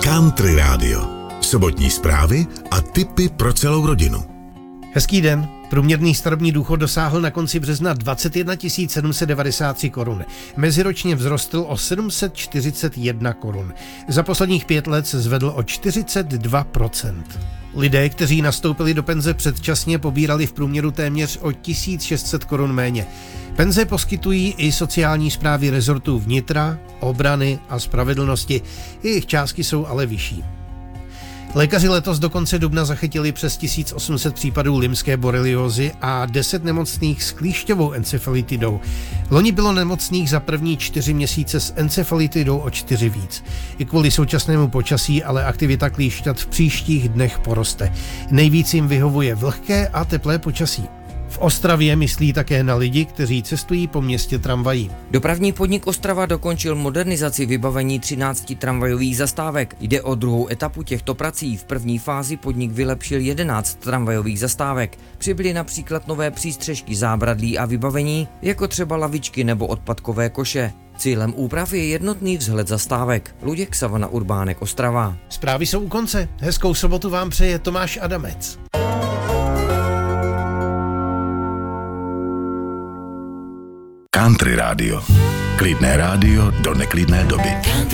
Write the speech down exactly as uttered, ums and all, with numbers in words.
Country Radio. Sobotní zprávy a tipy pro celou rodinu. Hezký den. Průměrný starobní důchod dosáhl na konci března dvacet jedna tisíc sedm set devadesát tři korun. Meziročně vzrostl o sedm set čtyřicet jedna korun. Za posledních pět let se zvedl o čtyřicet dva procent. Lidé, kteří nastoupili do penze předčasně, pobírali v průměru téměř o tisíc šest set korun méně. Penze poskytují i sociální správy rezortů vnitra, obrany a spravedlnosti. Jejich částky jsou ale vyšší. Lékaři letos do konce dubna zachytili přes tisíc osm set případů lymské boreliózy a deset nemocných s klíšťovou encefalitidou. Loni bylo nemocných za první čtyři měsíce s encefalitidou o čtyři víc. I kvůli současnému počasí ale aktivita klíšťat v příštích dnech poroste. Nejvíc jim vyhovuje vlhké a teplé počasí. V Ostravě myslí také na lidi, kteří cestují po městě tramvají. Dopravní podnik Ostrava dokončil modernizaci vybavení třinácti tramvajových zastávek. Jde o druhou etapu těchto prací. V první fázi podnik vylepšil jedenáct tramvajových zastávek. Přibyly například nové přístřežky, zábradlí a vybavení, jako třeba lavičky nebo odpadkové koše. Cílem úprav je jednotný vzhled zastávek. Luděk Savana Urbánek, Ostrava. Zprávy jsou u konce. Hezkou sobotu vám přeje Tomáš Adamec. Country Radio. Klidné rádio do neklidné doby.